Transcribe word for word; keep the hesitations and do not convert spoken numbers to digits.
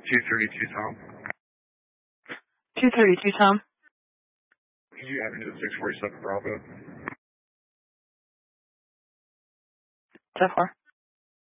two thirty-two, Tom. two thirty-two, Tom. You have into six forty-seven Bravo. ten four.